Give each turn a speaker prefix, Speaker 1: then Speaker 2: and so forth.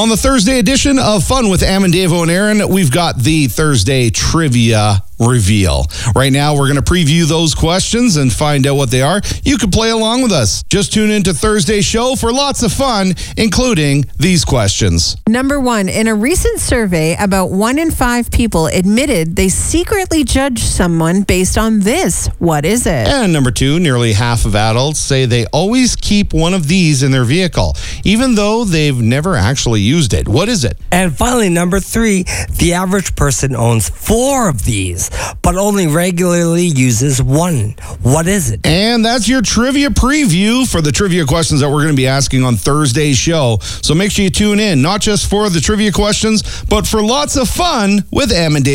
Speaker 1: On the Thursday edition of Fun with Am and Davo and Aaron, we've got the Thursday trivia reveal. Right now, we're going to preview those questions and find out what they are. You can play along with us. Just tune into Thursday's show for lots of fun, including these questions.
Speaker 2: Number 1, in a recent survey, about 1 in 5 people admitted they secretly judged someone based on this. What is it?
Speaker 1: And number 2, nearly half of adults say they always keep one of these in their vehicle, even though they've never actually used it. What is it?
Speaker 3: And finally, number 3, the average person owns 4 of these, but only regularly uses 1. What is it?
Speaker 1: And that's your trivia preview for the trivia questions that we're going to be asking on Thursday's show. So make sure you tune in, not just for the trivia questions, but for lots of fun with Am and Dave.